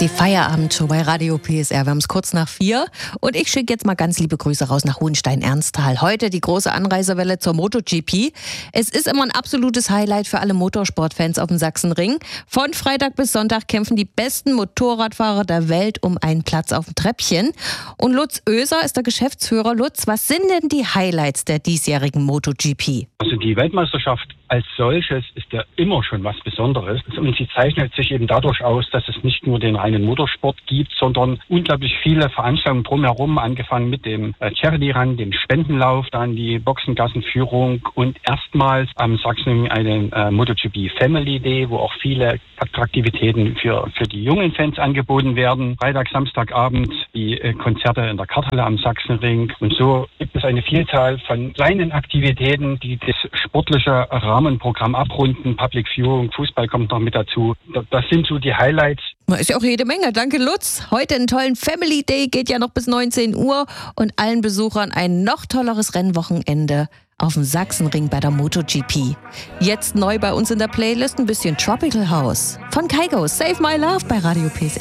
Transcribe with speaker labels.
Speaker 1: die Feierabendshow bei Radio PSR. Wir haben es kurz nach 4 und ich schicke jetzt mal ganz liebe Grüße raus nach Hohenstein-Ernsthal. Heute die große Anreisewelle zur MotoGP. Es ist immer ein absolutes Highlight für alle Motorsportfans auf dem Sachsenring. Von Freitag bis Sonntag kämpfen die besten Motorradfahrer der Welt um einen Platz auf dem Treppchen. Und Lutz Oeser ist der Geschäftsführer. Lutz, was sind denn die Highlights der diesjährigen MotoGP?
Speaker 2: Also die Weltmeisterschaft als solches ist ja immer schon was Besonderes. Und sie zeichnet sich eben dadurch aus, dass es nicht nur den reinen Motorsport gibt, sondern unglaublich viele Veranstaltungen drumherum, angefangen mit dem Charity Run, dem Spendenlauf, dann die Boxengassenführung und erstmals am Sachsenring einen MotoGP Family Day, wo auch viele Attraktivitäten für die jungen Fans angeboten werden. Freitag, Samstagabend die Konzerte in der Karthalle am Sachsenring. Und so gibt es eine Vielzahl von kleinen Aktivitäten, die das sportliche Rahmenprogramm abrunden. Public Viewing, Fußball kommt noch mit dazu. Das sind so die Highlights.
Speaker 1: Ist ja auch jede Menge. Danke, Lutz. Heute einen tollen Family Day, geht ja noch bis 19 Uhr und allen Besuchern ein noch tolleres Rennwochenende auf dem Sachsenring bei der MotoGP. Jetzt neu bei uns in der Playlist ein bisschen Tropical House von Kygo, Save My Love bei Radio PSR.